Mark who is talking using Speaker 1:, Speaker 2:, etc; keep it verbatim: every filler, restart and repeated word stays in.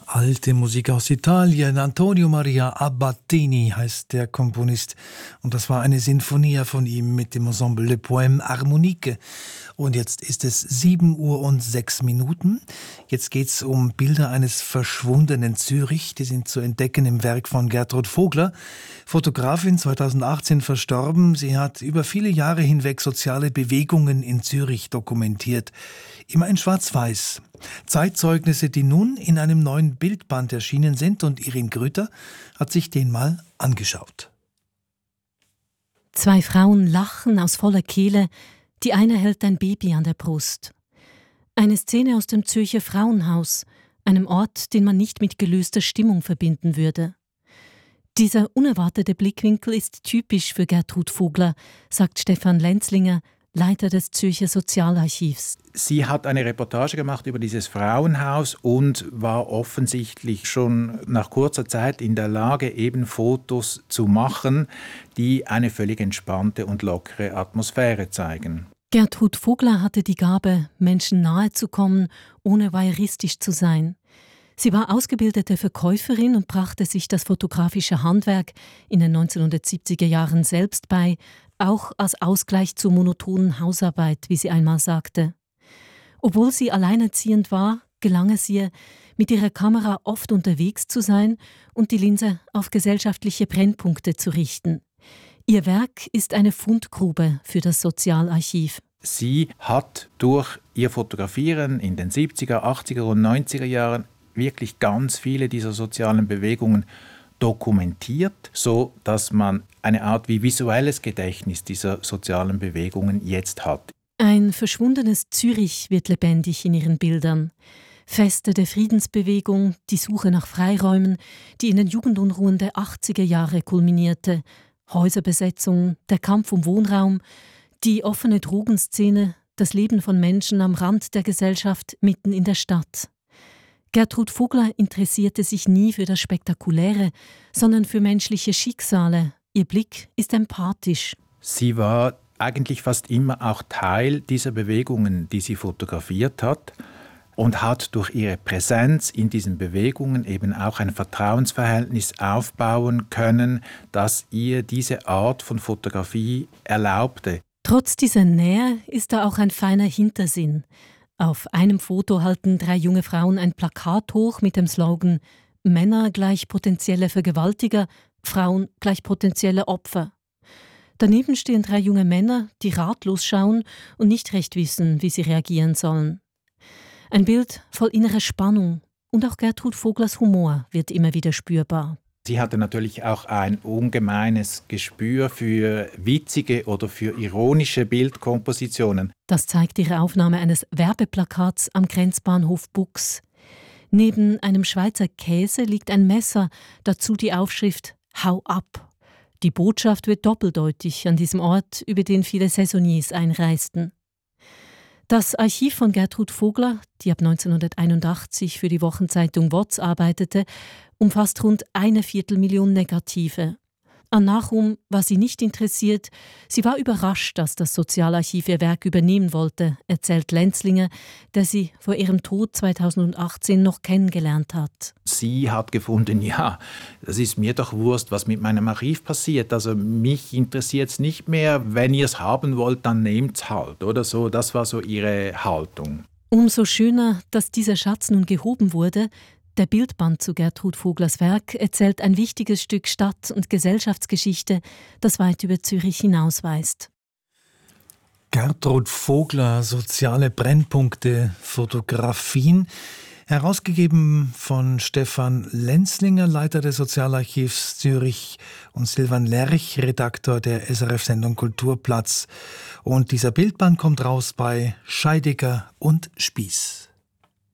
Speaker 1: Alte Musik aus Italien. Antonio Maria Abbattini heißt der Komponist. Und das war eine Sinfonia von ihm mit dem Ensemble Le Poème Harmonique. Und jetzt ist es sieben Uhr und sechs Minuten. Jetzt geht es um Bilder eines verschwundenen Zürich. Die sind zu entdecken im Werk von Gertrud Vogler, Fotografin, zweitausendachtzehn verstorben. Sie hat über viele Jahre hinweg soziale Bewegungen in Zürich dokumentiert. Immer in Schwarz-Weiß. Zeitzeugnisse, die nun in einem neuen Bildband erschienen sind, und Irin Grüter hat sich den mal angeschaut.
Speaker 2: Zwei Frauen lachen aus voller Kehle, die eine hält ein Baby an der Brust. Eine Szene aus dem Zürcher Frauenhaus, einem Ort, den man nicht mit gelöster Stimmung verbinden würde. Dieser unerwartete Blickwinkel ist typisch für Gertrud Vogler, sagt Stefan Lenzlinger, Leiter des Zürcher Sozialarchivs.
Speaker 3: Sie hat eine Reportage gemacht über dieses Frauenhaus und war offensichtlich schon nach kurzer Zeit in der Lage, eben Fotos zu machen, die eine völlig entspannte und lockere Atmosphäre zeigen.
Speaker 2: Gertrud Vogler hatte die Gabe, Menschen nahe zu kommen, ohne voyeuristisch zu sein. Sie war ausgebildete Verkäuferin und brachte sich das fotografische Handwerk in den neunzehnhundertsiebziger Jahren selbst bei, auch als Ausgleich zur monotonen Hausarbeit, wie sie einmal sagte. Obwohl sie alleinerziehend war, gelang es ihr, mit ihrer Kamera oft unterwegs zu sein und die Linse auf gesellschaftliche Brennpunkte zu richten. Ihr Werk ist eine Fundgrube für das Sozialarchiv.
Speaker 3: Sie hat durch ihr Fotografieren in den siebziger, achtziger und neunziger Jahren wirklich ganz viele dieser sozialen Bewegungen dokumentiert, so dass man eine Art wie visuelles Gedächtnis dieser sozialen Bewegungen jetzt hat.
Speaker 2: Ein verschwundenes Zürich wird lebendig in ihren Bildern. Feste der Friedensbewegung, die Suche nach Freiräumen, die in den Jugendunruhen der achtziger Jahre kulminierte, Häuserbesetzung, der Kampf um Wohnraum, die offene Drogenszene, das Leben von Menschen am Rand der Gesellschaft mitten in der Stadt. Gertrud Vogler interessierte sich nie für das Spektakuläre, sondern für menschliche Schicksale. Ihr Blick ist empathisch.
Speaker 3: Sie war eigentlich fast immer auch Teil dieser Bewegungen, die sie fotografiert hat, und hat durch ihre Präsenz in diesen Bewegungen eben auch ein Vertrauensverhältnis aufbauen können, das ihr diese Art von Fotografie erlaubte.
Speaker 2: Trotz dieser Nähe ist da auch ein feiner Hintersinn. Auf einem Foto halten drei junge Frauen ein Plakat hoch mit dem Slogan »Männer gleich potenzielle Vergewaltiger, Frauen gleich potenzielle Opfer«. Daneben stehen drei junge Männer, die ratlos schauen und nicht recht wissen, wie sie reagieren sollen. Ein Bild voll innerer Spannung, und auch Gertrud Voglers Humor wird immer wieder spürbar.
Speaker 3: Sie hatte natürlich auch ein ungemeines Gespür für witzige oder für ironische Bildkompositionen.
Speaker 2: Das zeigt ihre Aufnahme eines Werbeplakats am Grenzbahnhof Bux. Neben einem Schweizer Käse liegt ein Messer, dazu die Aufschrift »Hau ab«. Die Botschaft wird doppeldeutig an diesem Ort, über den viele Saisonniers einreisten. Das Archiv von Gertrud Vogler, die ab neunzehnhunderteinundachtzig für die Wochenzeitung W O Z arbeitete, umfasst rund eine Viertelmillion Negative. An Nachruhm war sie nicht interessiert. Sie war überrascht, dass das Sozialarchiv ihr Werk übernehmen wollte, erzählt Lenzlinger, der sie vor ihrem Tod zweitausendachtzehn noch kennengelernt hat.
Speaker 3: Sie hat gefunden, ja, das ist mir doch Wurst, was mit meinem Archiv passiert. Also mich interessiert es nicht mehr. Wenn ihr es haben wollt, dann nehmt's halt, oder so. Das war so ihre Haltung.
Speaker 2: Umso schöner, dass dieser Schatz nun gehoben wurde. Der Bildband zu Gertrud Voglers Werk erzählt ein wichtiges Stück Stadt- und Gesellschaftsgeschichte, das weit über Zürich hinausweist.
Speaker 1: Gertrud Vogler, soziale Brennpunkte, Fotografien, herausgegeben von Stefan Lenzlinger, Leiter des Sozialarchivs Zürich, und Silvan Lerch, Redaktor der S R F-Sendung Kulturplatz. Und dieser Bildband kommt raus bei Scheidegger und Spieß.